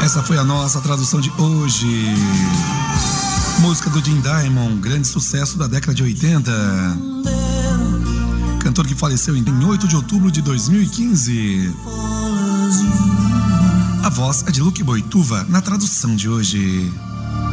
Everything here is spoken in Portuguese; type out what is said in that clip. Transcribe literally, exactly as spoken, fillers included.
Essa foi a nossa tradução de hoje. Música do Jim Diamond, grande sucesso da década de oitenta. Cantor que faleceu em oito de outubro de dois mil e quinze. A voz é de Luque Boituva na tradução de hoje.